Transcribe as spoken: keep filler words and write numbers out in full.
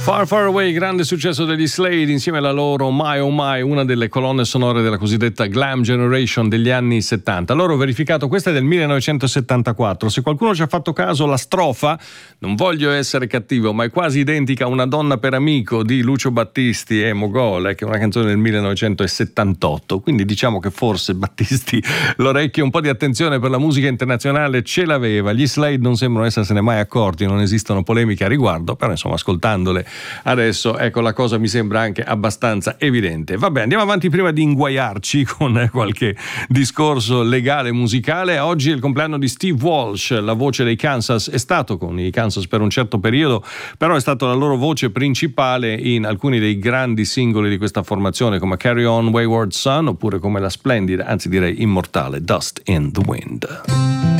Far Far Away, grande successo degli Slade insieme alla loro My Oh My, una delle colonne sonore della cosiddetta Glam Generation degli anni settanta. Loro ho verificato, questa è del millenovecentosettantaquattro. Se qualcuno ci ha fatto caso, la strofa, non voglio essere cattivo, ma è quasi identica a Una donna per amico di Lucio Battisti e Mogol, che è una canzone del millenovecentosettantotto. Quindi diciamo che forse Battisti l'orecchio, un po' di attenzione per la musica internazionale ce l'aveva. Gli Slade non sembrano essersene mai accorti, non esistono polemiche a riguardo, però insomma ascoltandole adesso, ecco, la cosa mi sembra anche abbastanza evidente. Vabbè, andiamo avanti prima di inguaiarci con qualche discorso legale musicale. Oggi è il compleanno di Steve Walsh, la voce dei Kansas. È stato con i Kansas per un certo periodo, però è stata la loro voce principale in alcuni dei grandi singoli di questa formazione, come Carry On Wayward Son, oppure come la splendida, anzi direi immortale, Dust in the Wind.